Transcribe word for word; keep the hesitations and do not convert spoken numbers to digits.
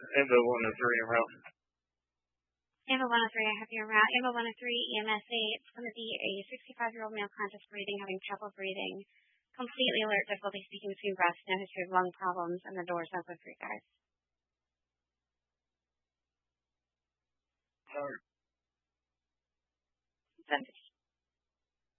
Ambo one oh three around. Ambo one oh three, I have you around. Ambo one oh three, E M S eight. It's going to be a sixty-five-year-old male conscious breathing, having trouble breathing, completely alert, difficulty speaking between breaths, no history of lung problems, and the door's open for you guys. Sorry. seven fifteen.